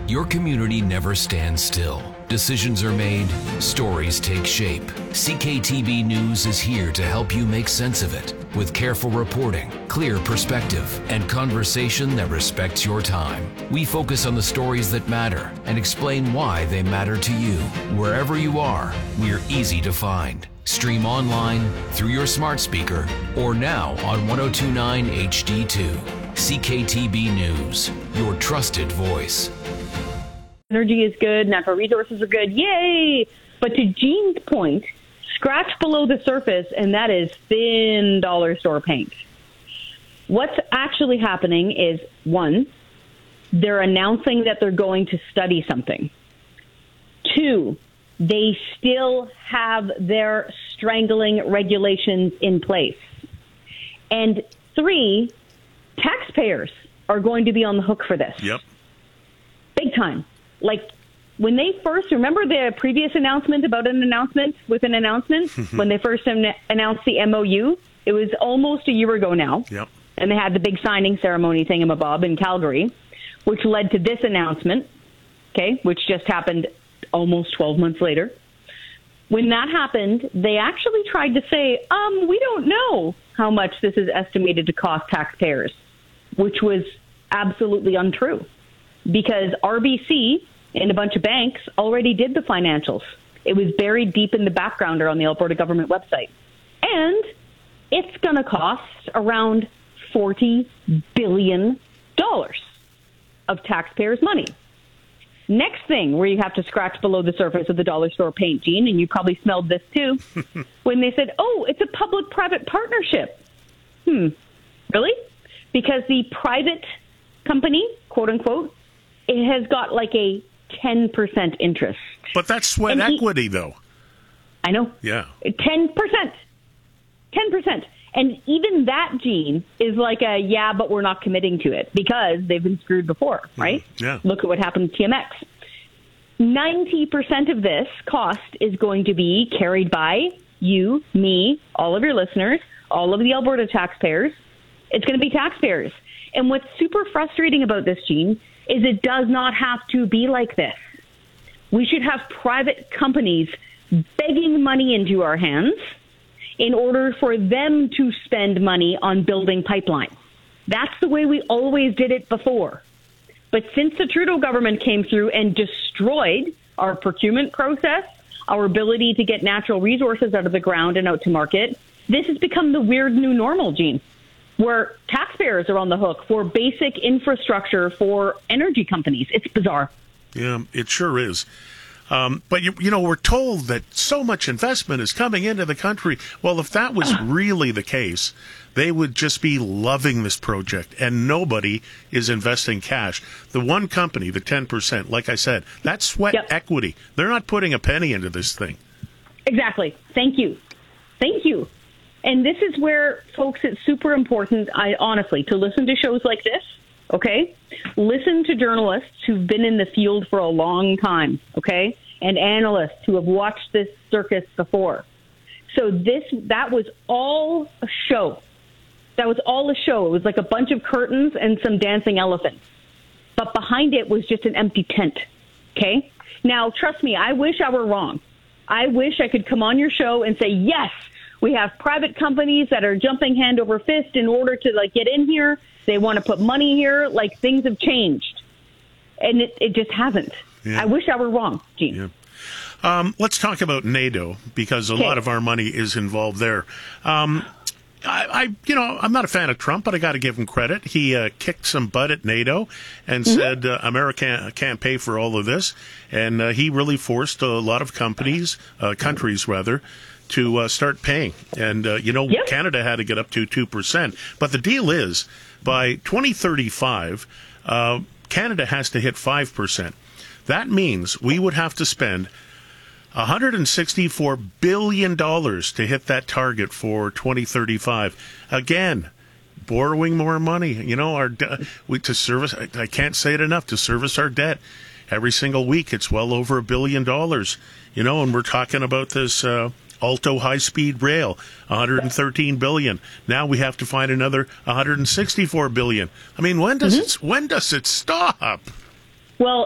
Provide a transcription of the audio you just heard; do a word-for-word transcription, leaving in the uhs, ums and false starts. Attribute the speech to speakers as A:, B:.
A: Your community never stands still. Decisions are made, stories take shape. C K T B News is here to help you make sense of it with careful reporting, clear perspective, and conversation that respects your time. We focus on the stories that matter and explain why they matter to you. Wherever you are, we're easy to find. Stream online, through your smart speaker, or now on ten twenty-nine H D two. C K T B News, your trusted voice.
B: Energy is good, natural resources are good, yay! But to Gene's point, scratch below the surface, and that is thin dollar store paint. What's actually happening is, one, they're announcing that they're going to study something. Two, they still have their strangling regulations in place. And three, taxpayers are going to be on the hook for this.
C: Yep.
B: Big time. Like, when they first, remember the previous announcement about an announcement with an announcement? When they first an- announced the M O U, it was almost a year ago now.
C: Yep.
B: And they had the big signing ceremony thingamabob in Calgary, which led to this announcement, okay, which just happened almost twelve months later. When that happened, they actually tried to say, um, we don't know how much this is estimated to cost taxpayers, which was absolutely untrue. Because R B C and a bunch of banks already did the financials. It was buried deep in the background or on the Alberta government website. And it's going to cost around forty billion dollars of taxpayers' money. Next thing where you have to scratch below the surface of the dollar store paint, Gene, and you probably smelled this too, when they said, oh, it's a public-private partnership. Hmm, really? Because the private company, quote-unquote, it has got like a ten percent interest.
C: But that's sweat
B: And
C: equity,
B: he,
C: though.
B: I know.
C: Yeah.
B: ten percent. ten percent. And even that, Gene, is like a, yeah, but we're not committing to it because they've been screwed before, right?
C: Mm, yeah.
B: Look at what happened to T M X. ninety percent of this cost is going to be carried by you, me, all of your listeners, all of the Alberta taxpayers. It's going to be taxpayers. And what's super frustrating about this, Gene, is it does not have to be like this. We should have private companies begging money into our hands in order for them to spend money on building pipelines. That's the way we always did it before. But since the Trudeau government came through and destroyed our procurement process, our ability to get natural resources out of the ground and out to market, this has become the weird new normal, Gene, where taxpayers are on the hook for basic infrastructure for energy companies. It's bizarre.
C: Yeah, it sure is. Um, but, you, you know, we're told that so much investment is coming into the country. Well, if that was really the case, they would just be loving this project, and nobody is investing cash. The one company, the ten percent, like I said, that's sweat
B: Yep.
C: equity. They're not putting a penny into this thing.
B: Exactly. Thank you. Thank you. And this is where, folks, it's super important, I honestly, to listen to shows like this, okay? Listen to journalists who've been in the field for a long time, okay? And analysts who have watched this circus before. So this, that was all a show. That was all a show. It was like a bunch of curtains and some dancing elephants. But behind it was just an empty tent, okay? Now, trust me, I wish I were wrong. I wish I could come on your show and say, yes, we have private companies that are jumping hand over fist in order to like get in here. They want to put money here. Like, things have changed. And it, it just hasn't.
C: Yeah.
B: I wish I were wrong, Gene.
C: Yeah. Um, let's talk about NATO, because a
B: Okay.
C: lot of our money is involved there. Um, I, I, you know, I'm not a fan of Trump, but I got to give him credit. He uh, kicked some butt at NATO and mm-hmm. said uh, America can't pay for all of this, and uh, he really forced a lot of companies, uh, countries rather, to uh, start paying. And uh, you know,
B: yep.
C: Canada had to get up to two percent. But the deal is, by twenty thirty-five, uh, Canada has to hit five percent. That means we would have to spend one hundred sixty-four billion dollars to hit that target for twenty thirty-five. Again, borrowing more money. You know, our de- we, to service, I, I can't say it enough, to service our debt. Every single week, it's well over a billion dollars. You know, and we're talking about this uh, Alto high-speed rail, one hundred thirteen billion dollars. Now we have to find another one hundred sixty-four billion dollars. I mean, when does mm-hmm. it when does it stop?
B: Well,